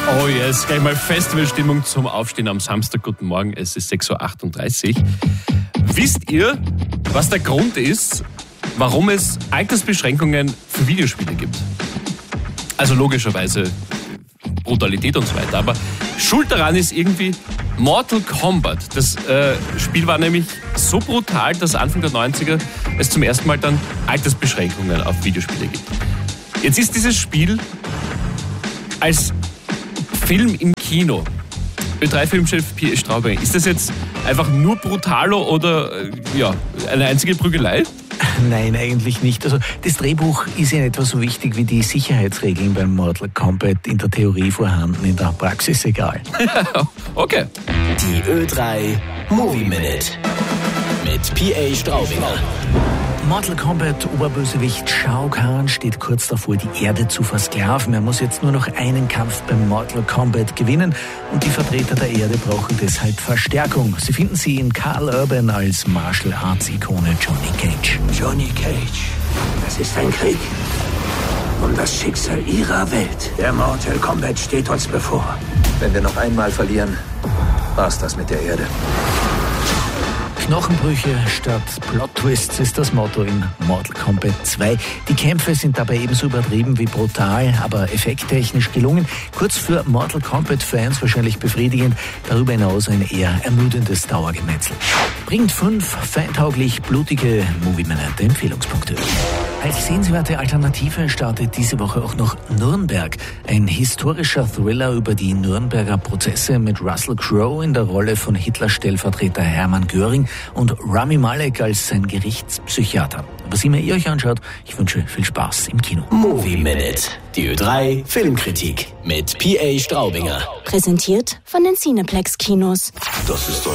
Oh yes, gleich mal Festivalstimmung zum Aufstehen am Samstag. Guten Morgen, es ist 6.38 Uhr. Wisst ihr, was der Grund ist, warum es Altersbeschränkungen für Videospiele gibt? Also logischerweise Brutalität und so weiter, aber schuld daran ist irgendwie Mortal Kombat. Das Spiel war nämlich so brutal, dass Anfang der 90er es zum ersten Mal dann Altersbeschränkungen auf Videospiele gibt. Jetzt ist dieses Spiel als Film im Kino. Ö3-Filmchef P.A. Straubinger, ist das jetzt einfach nur brutaler oder eine einzige Prügelei? Nein, eigentlich nicht. Also das Drehbuch ist ja etwa so wichtig wie die Sicherheitsregeln beim Mortal Kombat in der Theorie vorhanden, in der Praxis egal. Okay. Die Ö3 Movie Minute mit P.A. Straubinger. Mortal Kombat Oberbösewicht Shao Kahn steht kurz davor, die Erde zu versklaven. Er muss jetzt nur noch einen Kampf beim Mortal Kombat gewinnen und die Vertreter der Erde brauchen deshalb Verstärkung. Sie finden sie in Karl Urban als Martial Arts Ikone Johnny Cage. Johnny Cage, das ist ein Krieg um das Schicksal ihrer Welt. Der Mortal Kombat steht uns bevor. Wenn wir noch einmal verlieren, war's das mit der Erde. Knochenbrüche statt Plot-Twists ist das Motto in Mortal Kombat 2. Die Kämpfe sind dabei ebenso übertrieben wie brutal, aber effekttechnisch gelungen. Kurz für Mortal Kombat-Fans wahrscheinlich befriedigend, darüber hinaus ein eher ermüdendes Dauergemetzel. Bringt 5 fantauglich blutige Movie-Minute Empfehlungspunkte. Als sehenswerte Alternative startet diese Woche auch noch Nürnberg. Ein historischer Thriller über die Nürnberger Prozesse mit Russell Crowe in der Rolle von Hitlers Stellvertreter Hermann Göring und Rami Malek als sein Gerichtspsychiater. Was immer ihr euch anschaut, ich wünsche viel Spaß im Kino. Movie Minute, die Ö3 Filmkritik mit P.A. Straubinger. Präsentiert von den Cineplex Kinos. Das ist